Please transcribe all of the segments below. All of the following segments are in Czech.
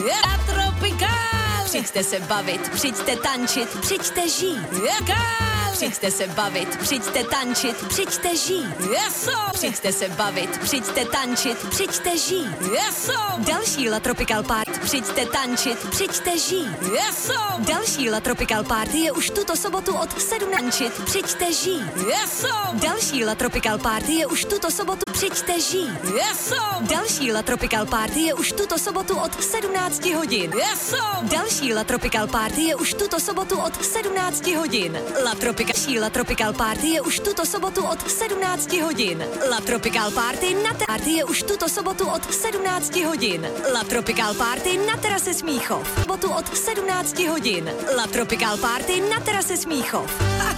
Na Tropikál! Přijďte se bavit, přijďte tančit, přijďte žít. Přijďte se bavit, přijďte tančit, přijďte žít. Přijďte se bavit, přijďte tančit, přijďte žít. Další La Tropical Party, přijďte tančit, přijďte žít. Další La Tropical Party je už tuto sobotu od 7 tančit, přijďte žít. Další La Tropical Party je už tuto sobotu, přijďte žít. Další La Tropical Party je už tuto sobotu od 17 hodin. Další La Tropical Party je už tuto sobotu od 17 hodin. La Tropical Party je už tuto sobotu od 17 hodin. La Tropical Party na Party je už tuto sobotu od 17 hodin. La Tropical Party na terase Smíchov. Sobotu od 17 hodin. La Tropical Party na terase Smíchov.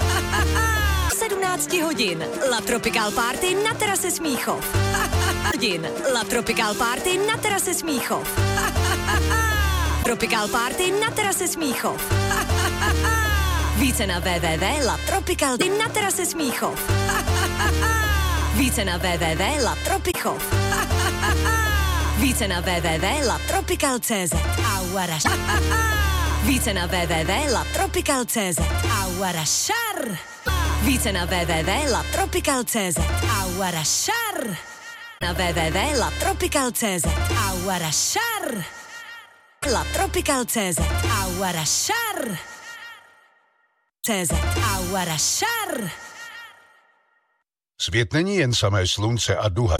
17 hodin. La Tropical Party na terase Smíchov. Hodin. La Tropical Party na terase Smíchov. Tropical Party na terase Smíchov. Více na www.latropical na terase Smíchov. Více na www.latropichov. Více na www.latropical.cz. Více na www.latropical.cz. Více na www.latropical.cz. Na www.latropical.cz. Latropical.cz. Svět není jen samé slunce a duha.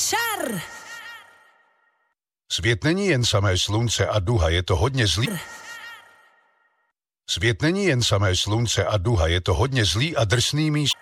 Svět není jen samé slunce a duha, je to hodně zlý. Svět není jen samé slunce a duha, je to hodně zlý a drsný místo.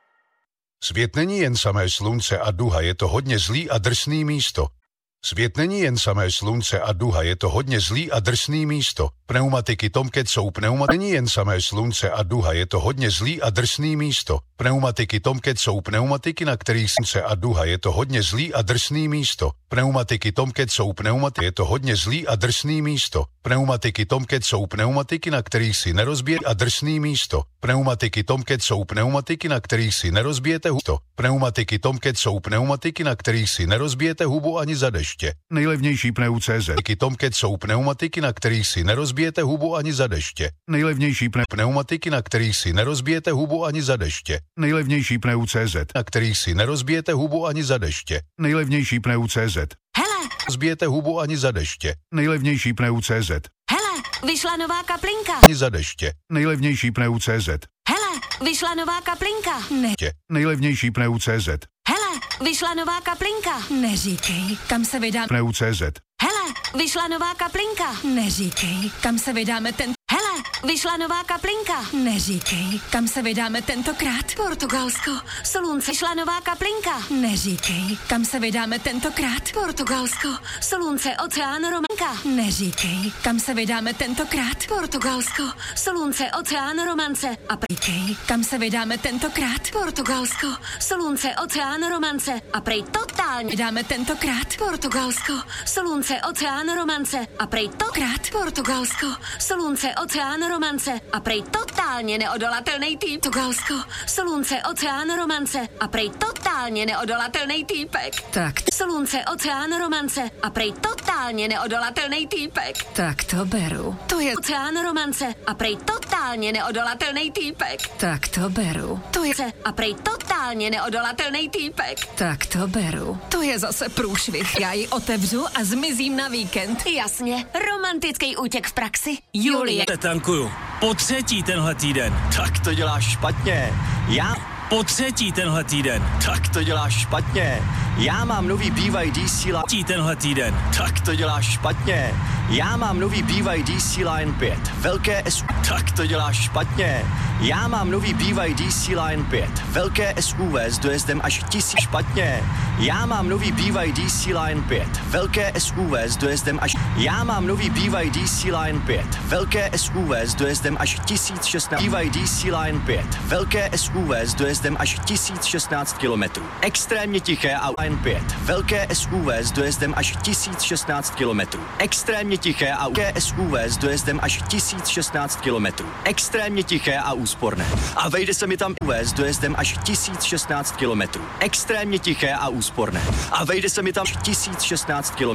Svět není jen samé slunce a duha, je to hodně zlý a drsný místo. Svět není jen samé slunce a duha, je to hodně zlý a drsný místo. Pneumatiky Tomcat jsou Není jen samé slunce a duha, je to hodně zlý a drsný místo. Pneumatiky Tomcat jsou pneumatiky, na kterých slunce a duha, je to hodně zlý a drsný místo. Pneumatiky Tomcat jsou pneumatiky, je to hodně zlý a drsný místo. Pneumatiky Tomcat jsou pneumatiky, na kterých si nerozbijete a drsný místo. Pneumatiky Tomcat jsou pneumatiky, na kterých si nerozbijete hubu. Pneumatiky Tomcat jsou pneumatiky, na kterých si nerozbijete hubu ani za deště. Nejlevnější pneu.cz. Tomcat jsou pneumatiky, na kterých si nerozbijete hubu ani za deště. Nejlevnější pneumatiky, na kterých si nerozbijete hubu ani za deště. Nejlevnější pneu.cz. Na kterých si nerozbijete hubu ani za deště. Nejlevnější pneu.cz. Hele! Rozbijete hubu ani za deště. Nejlevnější pneu.cz. Hele! Vyšla nová kaplinka. Ani za deště. Nejlevnější pneu.cz. Hele! Vyšla nová kaplinka. Ne. Nejlevnější pneu.cz. Hele! Vyšla nová kaplinka. Neříkej, kam se vydám. Pneu.cz. Hele! Vyšla nová kaplinka. Neříkej, kam se vydáme ten... Hele! Vyšla nová kaplinka. Neříkej, kam se vydáme tentokrát. Portugalsko. Solunce. Vyšla nová kaplinka. Neříkej, kam se vydáme tentokrát. Portugalsko. Solunce. Oceán romanka. Neříkej, kam se vydáme tentokrát. Portugalsko. Solunce. Oceán romance. A prej, kam se vydáme tentokrát. Portugalsko. Solunce. Oceán romance. A prej totálně vydáme tentokrát. Portugalsko. Solunce. Oceán romance. A prej tokrát. Portugalsko. Solunce. Oceán romance a prej totálně neodolatelný týp. Portugalsko, Solunce, Oceán romance a prej totálně neodolatelný týpek. Tak. Solunce, Oceán romance a prej totálně neodolatelný týpek. Tak to beru. To je Oceán romance a prej totálně neodolatelný týpek. Tak to beru. To je a prej totálně neodolatelný týpek. Tak to beru. To je zase průšvih. Já ji otevřu a zmizím na víkend. Jasně, romantický útěk v praxi. Julie. Tankuju. Po třetí tenhle týden. Tak to děláš špatně. Po třetí tenhle týden. Tak to děláš špatně. Já mám nový BYD C-Line. Tenhle týden. Tak to děláš špatně. Já mám nový BYD C-Line 5. Velké SUV. Tak to děláš špatně. Já mám nový BYD C-Line 5. Velké SUV s dojezdem až 1000. Špatně. Já mám nový BYD C-Line 5. Velké SUV s dojezdem až... Já mám nový BYD C-Line 5. Velké SUV s dojezdem až 1016. BYD C-Line 5. Velké SUV s dojezdem až 1016 km. Extrémně tiché auto Line 5. Velké SUV s dojezdem až 1016 km. Extrémně tiché auto SUV s dojezdem až 1016 km. Extrémně tiché a úsporné. A vejde se mi tam UV s dojezdem až 1016 km. Extrémně tiché a úsporné. A vejde se mi tam 1016 km.